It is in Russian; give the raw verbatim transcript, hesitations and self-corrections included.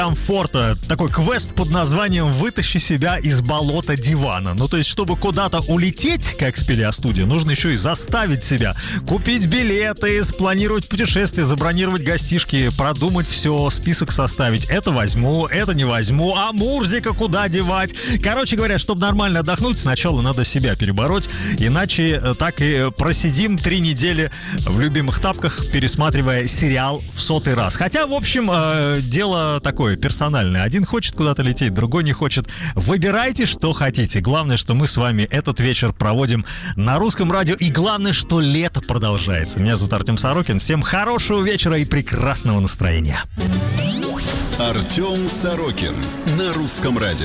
комфорта. Такой квест под названием «Вытащи себя из болота дивана». Ну, то есть, чтобы куда-то улететь, как Спелеа Студия, нужно еще и заставить себя купить билеты, спланировать путешествие, забронировать гостишки, продумать все, список составить. Это возьму, это не возьму, а Мурзика куда девать? Короче говоря, чтобы нормально отдохнуть, сначала надо себя перебороть, иначе так и просидим три недели в любимых тапках, пересматривая сериал в сотый раз. Хотя, в общем, э, дело такое персональное. Один хочет куда-то лететь, другой не хочет. Выбирайте, что хотите. Главное, что мы с вами этот вечер проводим на Русском радио. И главное, что лето продолжается. Меня зовут Артем Сорокин. Всем хорошего вечера и прекрасного настроения. Артем Сорокин на Русском радио.